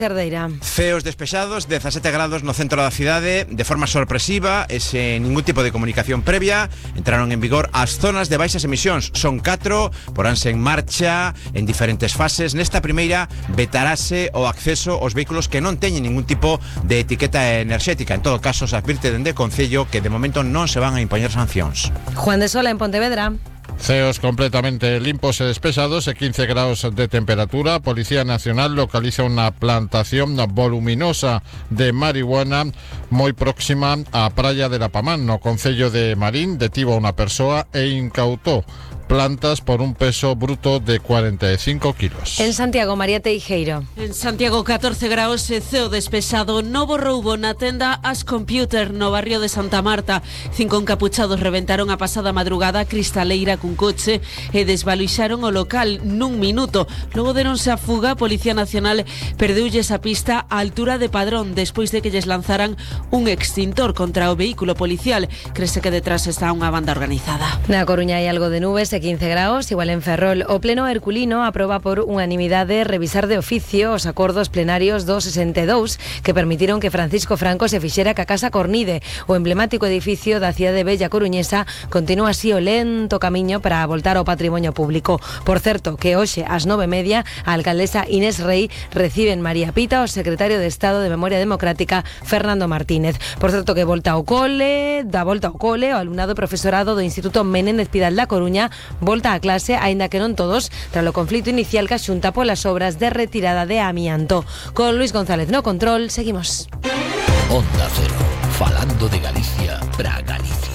Cerdeira. Ceos despexados, 17 grados no centro da cidade, de forma sorpresiva e sen ningún tipo de comunicación previa. Entraron en vigor as zonas de baixas emisións. Son 4, poránse en marcha en diferentes fases. Nesta primeira vetarase o acceso aos vehículos que non teñen ningún tipo de etiqueta enerxética. En todo caso, se advirte dende o Concello que de momento non se van a impoñer sancións. Juan de Sola en Pontevedra. Ceos completamente limpos e despejados e 15 grados de temperatura. Policía Nacional localiza una plantación voluminosa de marihuana moi próxima á praia de La Pamán, no concello de Marín. Detivo a unha persoa e incautou plantas por un peso bruto de 45 kilos. En Santiago, María Teijeiro. En Santiago, 14 graus e ceo despexado. Novo roubo na tenda As Computer no barrio de Santa Marta. 5 encapuchados reventaron a pasada madrugada a cristaleira cun coche e desvaluixaron o local nun minuto. Logo deronse a fuga. A Policía Nacional perdeulles a pista á altura de Padrón despois de que lles lanzaran un extintor contra o vehículo policial. Crese que detrás está unha banda organizada. Na Coruña hai algo de nubes e 15 graus, igual en Ferrol. O Pleno Herculino aproba por unanimidade revisar de oficio os acordos plenarios do 62 que permitiron que Francisco Franco se fixera ca Casa Cornide. O emblemático edificio da cidade bella coruñesa continúa así o lento camiño para voltar ao patrimonio público. Por certo, que hoxe ás 9:30 a alcaldesa Inés Rei recibe en María Pita o secretario de Estado de Memoria Democrática Fernando Martínez. Por certo, que volta ao cole, o alumnado e profesorado do Instituto Menéndez Pidal da Coruña volta a clase, aínda que non todos, tras o conflito inicial que xunta polas obras de retirada de amianto. Con Luis González no control, seguimos. Onda Cero, falando de Galicia para Galicia.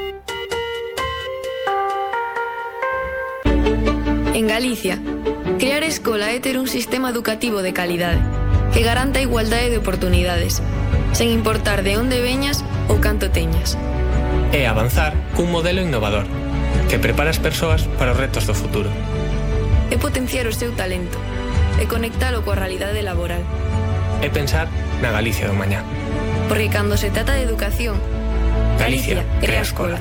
En Galicia, crear escola é ter un sistema educativo de calidade que garanta a igualdade de oportunidades, sen importar de onde veñas ou canto teñas. É avanzar cun modelo innovador que prepara as persoas para os retos do futuro. É potenciar o seu talento e conectalo coa realidade laboral. É pensar na Galicia do mañá. Porque cando se trata de educación, Galicia crea escola.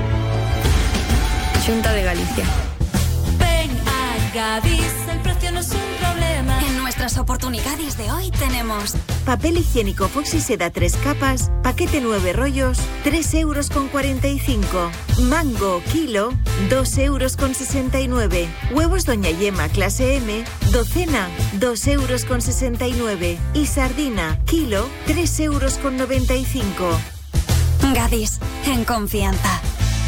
Xunta de Galicia. Ven a Gadis, el precio no es un problema. En nuestras oportunidades de hoy tenemos papel higiénico Foxy Seda 3 capas, paquete 9 rollos, 3,45 €. Mango, kilo, 2,69 €. Huevos Doña Yema clase M, docena, 2,69 €. Y sardina, kilo, 3,95 €. Gadis, en confianza.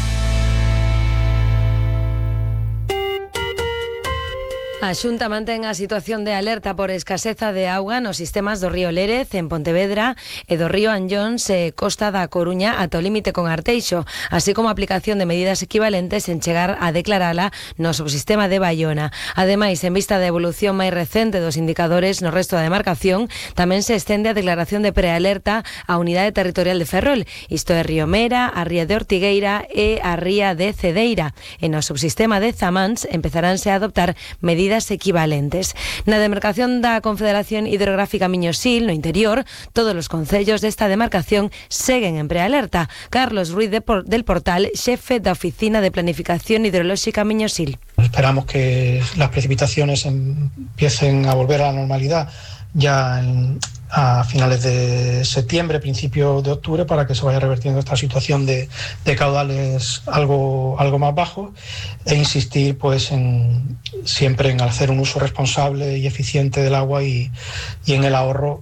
A Xunta mantén a situación de alerta por escaseza de auga nos sistemas do río Lérez, en Pontevedra, e do río Anllóns e Costa da Coruña ata o límite con Arteixo, así como a aplicación de medidas equivalentes en chegar a declarala no subsistema de Baiona. Ademais, en vista da evolución máis recente dos indicadores no resto da demarcación, tamén se estende a declaración de prealerta á unidade territorial de Ferrol, isto é Río Mera, a ría de Ortigueira e a ría de Cedeira. E no subsistema de Zamáns empezaránse a adoptar medidas equivalentes. Na demarcación da Confederación Hidrográfica Miño-Sil, no interior, todos os concellos desta demarcación seguen en prealerta. Carlos Ruiz del Portal, xefe da Oficina de Planificación Hidrolóxica Miño-Sil. Esperamos que las precipitaciones empiecen a volver a la normalidad ya a finales de septiembre, principio de octubre, para que se vaya revertiendo esta situación de caudales algo más bajos, e insistir pues siempre en hacer un uso responsable y eficiente del agua y en el ahorro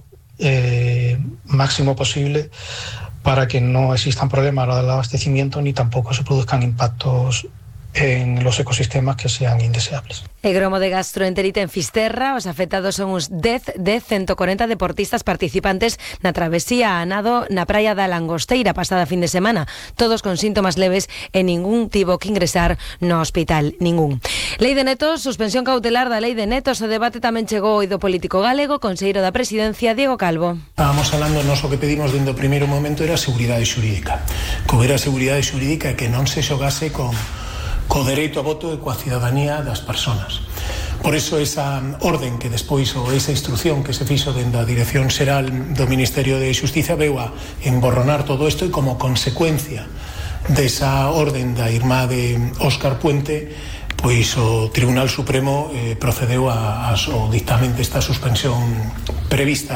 máximo posible, para que no existan problemas a la hora del abastecimiento ni tampoco se produzcan impactos en los ecosistemas que sean indeseables. E gromo de gastroenterite en Fisterra. Os afectados son uns 10 de 140 deportistas participantes na travesía a nado na praia da Langosteira pasada fin de semana, todos con síntomas leves e ningún tivo que ingresar no hospital, ningún. Lei de netos, suspensión cautelar da lei de netos. O debate tamén chegou ao do político galego, conselleiro da Presidencia, Diego Calvo. Estábamos hablando, nos o que pedimos dende o primeiro momento era seguridade xurídica. Que houbera seguridade xurídica e que non se xogase co dereito a voto e coa cidadanía das persoas. Por eso esa orden que despois, ou esa instrucción que se fixo dende a Dirección Xeral do Ministerio de Xustiza, veu a emborronar todo isto, e como consecuencia desa orden da irmá de Óscar Puente, pois o Tribunal Supremo procedeu ao dictamen desta suspensión prevista